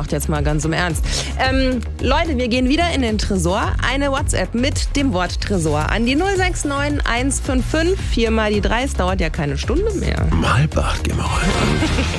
gemacht, jetzt mal ganz im Ernst. Leute, wir gehen wieder in den Tresor. Eine WhatsApp mit dem Wort Tresor an die 069 155 4 mal die 3. Es dauert ja keine Stunde mehr. Malbach, geh mal rein.